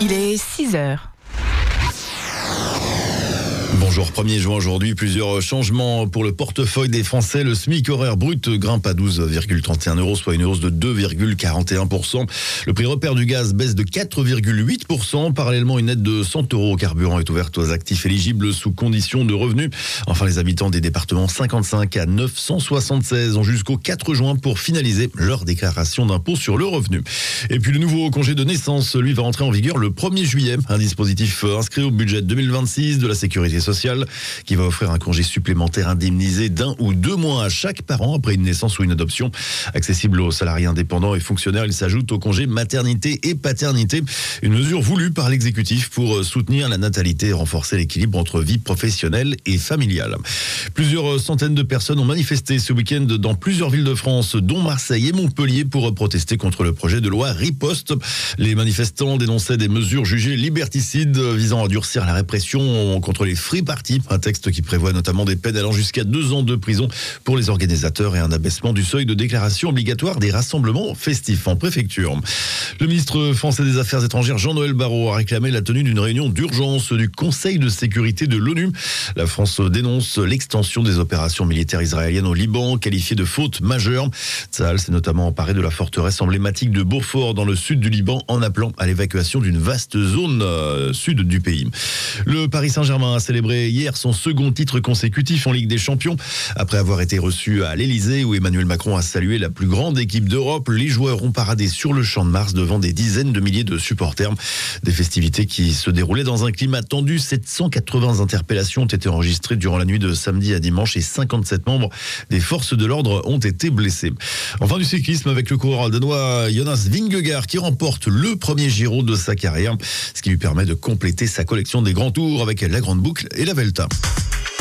Il est 6 heures. Bonjour, 1er juin aujourd'hui, plusieurs changements pour le portefeuille des Français. Le SMIC horaire brut grimpe à 12,31 €, soit une hausse de 2,41%. Le prix repère du gaz baisse de 4,8%. Parallèlement, une aide de 100 € au carburant est ouverte aux actifs éligibles sous condition de revenus. Enfin, les habitants des départements 55 à 976 ont jusqu'au 4 juin pour finaliser leur déclaration d'impôt sur le revenu. Et puis le nouveau congé de naissance, lui, va entrer en vigueur le 1er juillet. Un dispositif inscrit au budget 2026 de la Sécurité sociale qui va offrir un congé supplémentaire indemnisé d'1 ou 2 mois à chaque parent après une naissance ou une adoption. Accessible aux salariés indépendants et fonctionnaires, il s'ajoute au congé maternité et paternité. Une mesure voulue par l'exécutif pour soutenir la natalité et renforcer l'équilibre entre vie professionnelle et familiale. Plusieurs centaines de personnes ont manifesté ce week-end dans plusieurs villes de France, dont Marseille et Montpellier, pour protester contre le projet de loi Riposte. Les manifestants dénonçaient des mesures jugées liberticides visant à durcir la répression contre les free parties. Un texte qui prévoit notamment des peines allant jusqu'à 2 ans de prison pour les organisateurs et un abaissement du seuil de déclaration obligatoire des rassemblements festifs en préfecture. Le ministre français des Affaires étrangères Jean-Noël Barrot a réclamé la tenue d'une réunion d'urgence du Conseil de sécurité de l'ONU. La France dénonce l'extension des opérations militaires israéliennes au Liban, qualifiée de faute majeure. Tsahal s'est notamment emparé de la forteresse emblématique de Beaufort dans le sud du Liban en appelant à l'évacuation d'une vaste zone sud du pays. Le Paris Saint-Germain a célébré hier son second titre consécutif en Ligue des Champions. Après avoir été reçu à l'Elysée où Emmanuel Macron a salué la plus grande équipe d'Europe, les joueurs ont paradé sur le Champ de Mars devant des dizaines de milliers de supporters. Des festivités qui se déroulaient dans un climat tendu. 780 interpellations ont été enregistrées durant la nuit de samedi à dimanche et 57 membres des forces de l'ordre ont été blessés. Enfin, du cyclisme avec le coureur danois Jonas Vingegaard qui remporte le premier Giro de sa carrière, ce qui lui permet de compléter sa collection des grands tours avec la Grande Boucle et la Vuelta.